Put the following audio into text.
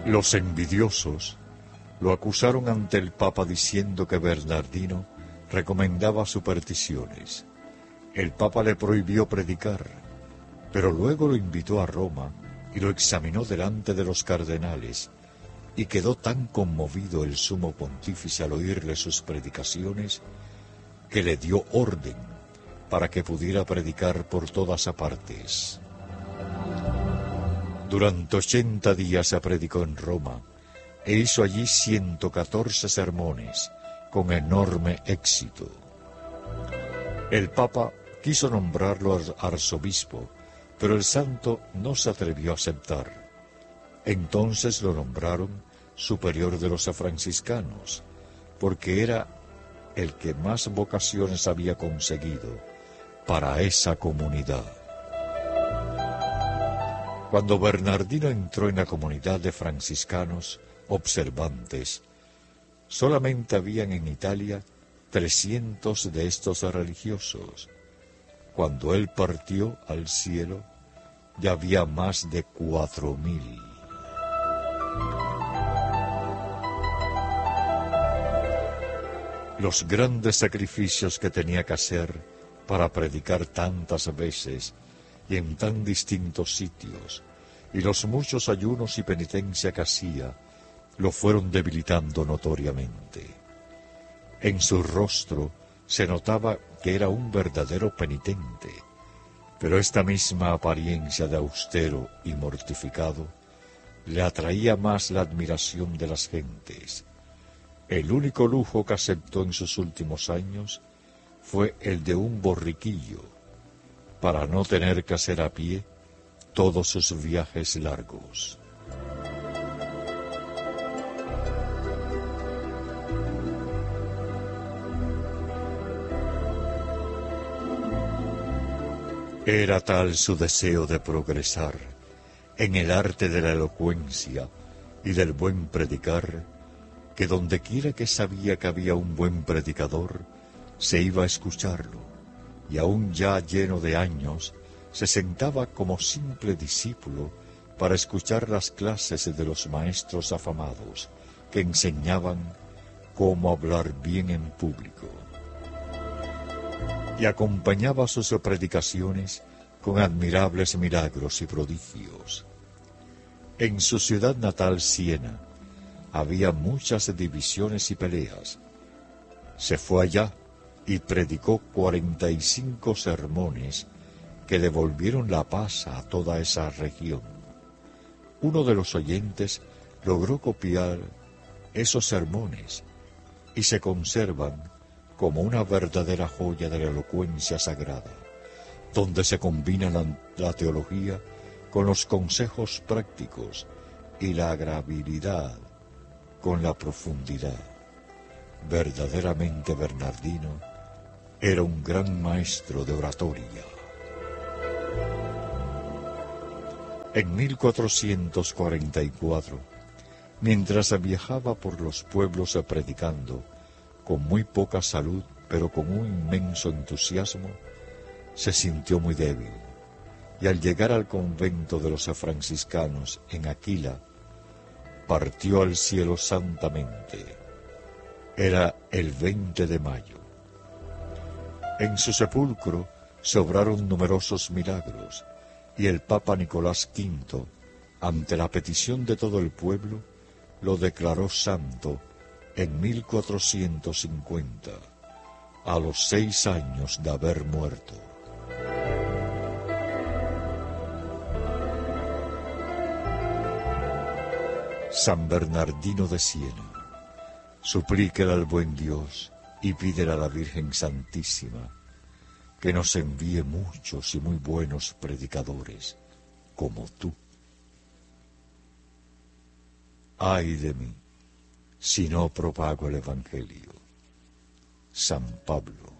Los envidiosos lo acusaron ante el Papa diciendo que Bernardino recomendaba supersticiones. El Papa le prohibió predicar, pero luego lo invitó a Roma y lo examinó delante de los cardenales, y quedó tan conmovido el sumo pontífice al oírle sus predicaciones, que le dio orden para que pudiera predicar por todas partes. Durante 80 días se predicó en Roma, e hizo allí 114 sermones, con enorme éxito. El Papa quiso nombrarlo arzobispo, pero el santo no se atrevió a aceptar. Entonces lo nombraron superior de los franciscanos, porque era el que más vocaciones había conseguido para esa comunidad. Cuando Bernardino entró en la comunidad de franciscanos observantes, solamente habían en Italia 300 de estos religiosos. Cuando él partió al cielo, ya había más de 4.000. Los grandes sacrificios que tenía que hacer para predicar tantas veces y en tan distintos sitios, y los muchos ayunos y penitencia que hacía, lo fueron debilitando notoriamente. En su rostro se notaba que era un verdadero penitente, pero esta misma apariencia de austero y mortificado le atraía más la admiración de las gentes. El único lujo que aceptó en sus últimos años fue el de un borriquillo, para no tener que hacer a pie todos sus viajes largos. Era tal su deseo de progresar en el arte de la elocuencia y del buen predicar, que dondequiera que sabía que había un buen predicador, se iba a escucharlo, y aún ya lleno de años, se sentaba como simple discípulo para escuchar las clases de los maestros afamados, que enseñaban cómo hablar bien en público. Y acompañaba sus predicaciones con admirables milagros y prodigios. En su ciudad natal, Siena, había muchas divisiones y peleas. Se fue allá y predicó 45 sermones que devolvieron la paz a toda esa región. Uno de los oyentes logró copiar esos sermones y se conservan como una verdadera joya de la elocuencia sagrada, donde se combina la teología con los consejos prácticos y la agradabilidad con la profundidad. Verdaderamente Bernardino era un gran maestro de oratoria. En 1444, mientras viajaba por los pueblos predicando, con muy poca salud, pero con un inmenso entusiasmo, se sintió muy débil, y al llegar al convento de los franciscanos en Aquila, partió al cielo santamente. Era el 20 de mayo. En su sepulcro se obraron numerosos milagros, y el Papa Nicolás V, ante la petición de todo el pueblo, lo declaró santo en 1450, a los 6 años de haber muerto. San Bernardino de Siena, suplíquele al buen Dios y pídele a la Virgen Santísima que nos envíe muchos y muy buenos predicadores como tú. Ay de mí, si no propago el Evangelio. San Pablo.